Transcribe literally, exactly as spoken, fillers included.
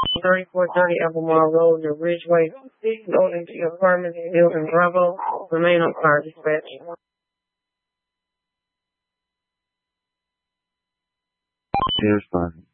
thirty-four thirty Evermore Road, New Ridgeway. Go into your apartment, Hill and Bravo. Remain on fire dispatch. Here's fine.